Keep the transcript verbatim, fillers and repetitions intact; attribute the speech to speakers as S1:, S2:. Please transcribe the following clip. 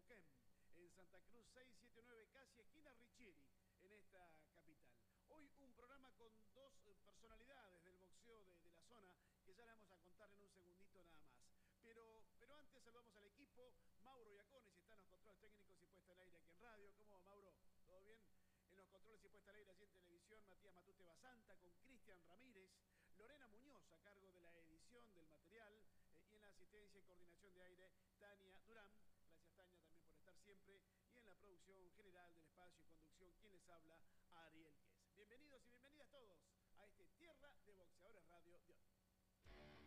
S1: Neuquén, en Santa Cruz seiscientos setenta y nueve, casi esquina Richieri, en esta capital. Hoy un programa con dos personalidades del boxeo de, de la zona, que ya le vamos a contar en un segundito nada más. Pero, pero antes saludamos al equipo. Mauro Iacones está en los controles técnicos y puesta al aire aquí en radio. ¿Cómo va, Mauro? ¿Todo bien? En los controles y puesta al aire allí en televisión, Matías Matute Basanta con Cristian Ramírez, Lorena Muñoz a cargo de la edición del material eh, y en la asistencia y coordinación de aire, Tania Durán. Gracias, Tania, también por estar siempre. Y en la producción general del espacio y conducción, quien les habla, Ariel